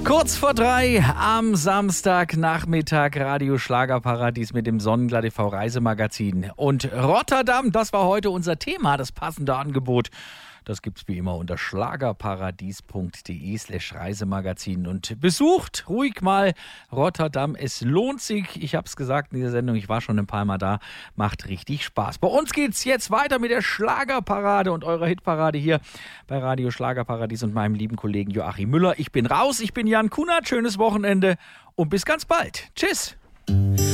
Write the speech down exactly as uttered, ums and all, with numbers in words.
Kurz vor drei am Samstagnachmittag Radio Schlagerparadies mit dem Sonnengla T V Reisemagazin. Und Rotterdam, das war heute unser Thema, das passende Angebot. Das gibt's wie immer unter schlagerparadies.de slash Reisemagazin. Und besucht ruhig mal Rotterdam. Es lohnt sich. Ich habe es gesagt in dieser Sendung, ich war schon ein paar Mal da. Macht richtig Spaß. Bei uns geht's jetzt weiter mit der Schlagerparade und eurer Hitparade hier bei Radio Schlagerparadies und meinem lieben Kollegen Joachim Müller. Ich bin raus, ich bin Jan Kunert. Schönes Wochenende und bis ganz bald. Tschüss.